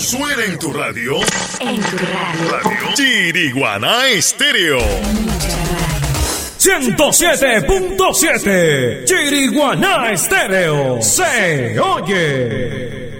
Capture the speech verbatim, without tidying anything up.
Suena en tu radio. En tu radio. Radio Chiriguaná Estéreo. ciento siete punto siete Chiriguaná Estéreo. Se oye.